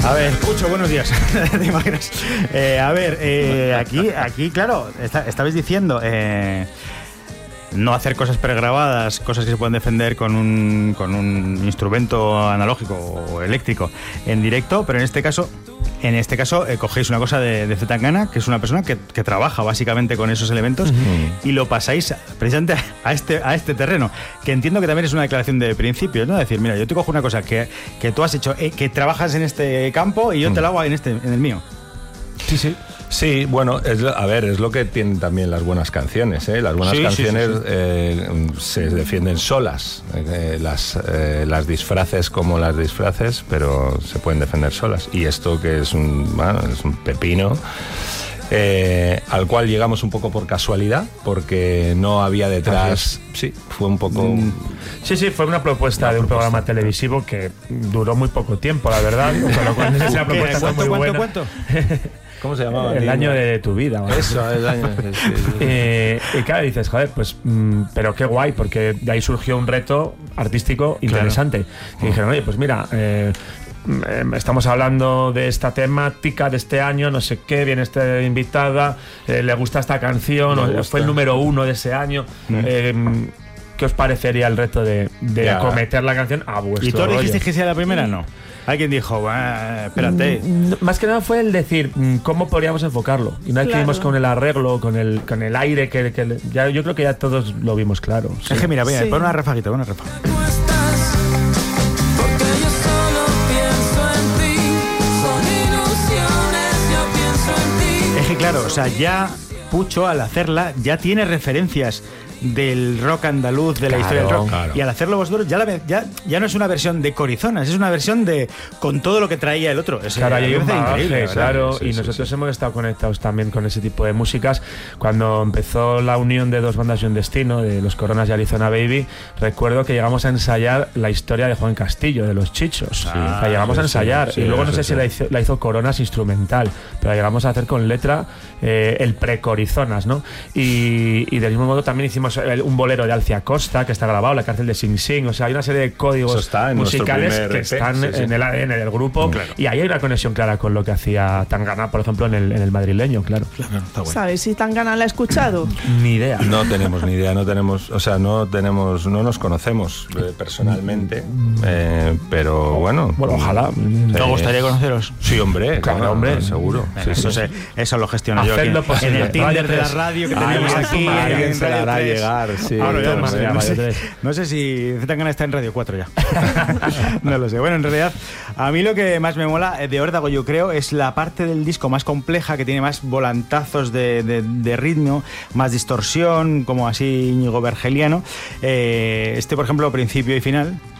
A ver, Pucho, buenos días. ¿Te imaginas? Aquí, claro, estabais diciendo no hacer cosas pregrabadas, cosas que se pueden defender con un instrumento analógico o eléctrico en directo, pero en este caso cogéis una cosa de Zetangana, que es una persona que trabaja básicamente con esos elementos, y lo pasáis precisamente a este terreno, que entiendo que también es una declaración de principios, ¿no? Decir, mira, yo te cojo una cosa que tú has hecho, que trabajas en este campo y yo te la hago en el mío. Sí. Sí, bueno, es lo que tienen también las buenas canciones, ¿eh? Las buenas canciones se defienden solas, las disfraces como las disfraces, pero se pueden defender solas. Y esto que es un pepino, al cual llegamos un poco por casualidad, porque no había detrás... Sí, fue un poco... Sí, fue una propuesta de un programa televisivo que duró muy poco tiempo, la verdad. Con lo cual, esa propuesta fue muy buena. ¿Cuánto? ¿Cómo se llamaba? El año de tu vida. ¿Vale? Eso, el año. Sí. Y claro, dices, joder, pues, pero qué guay, porque de ahí surgió un reto artístico interesante. Claro. Y dijeron, oye, pues mira, estamos hablando de esta temática de este año, no sé qué, viene esta invitada, le gusta esta canción, fue el número 1 de ese año. ¿Qué os parecería el reto de acometer la canción a vuestro rollo? ¿Y tú dijisteis que sea la primera? No. Alguien dijo, espérate. Más que nada fue el decir cómo podríamos enfocarlo. Y una vez que vimos con el arreglo, con el aire, yo creo que ya todos lo vimos claro. Sí. Es que mira, pon una refaguita, pon una refaga. Es que claro, o sea, ya Pucho al hacerla ya tiene referencias del rock andaluz, de la historia del rock. Claro. Y al hacerlo vosotros ya no es una versión de Corizonas, es una versión con todo lo que traía el otro. Claro, hay un bagaje, claro, y nosotros hemos estado conectados también con ese tipo de músicas. Cuando empezó la unión de dos bandas y un destino, de Los Coronas y Arizona Baby, recuerdo que llegamos a ensayar la historia de Juan Castillo, de Los Chichos. La llegamos a ensayar, y luego no sé si la hizo Coronas instrumental, pero la llegamos a hacer con letra, el pre-Corizonas, ¿no? Y del mismo modo también hicimos un bolero de Alcia Costa, que está grabado, La Cárcel de Sing Sing. O sea, hay una serie de códigos musicales que están en el ADN del grupo, claro. Y ahí hay una conexión clara con lo que hacía Tangana, por ejemplo, en el madrileño, claro. Está bueno. ¿Sabes si Tangana la ha escuchado? Ni idea. No tenemos ni idea, no nos conocemos personalmente, pero bueno. Bueno, ojalá. ¿Te gustaría conoceros? Sí, hombre, claro, hombre, seguro. Eso lo gestiono yo aquí. En el Tinder de la radio que tenemos aquí. Alguien se la hará llegar, sí. No sé si Zetangana está en Radio 4 ya. No lo sé. Bueno, en realidad, a mí lo que más me mola de Órdago, yo creo, es la parte del disco más compleja, que tiene más volantazos de ritmo, más distorsión, como así Íñigo Vergeliano. Por ejemplo, principio y final,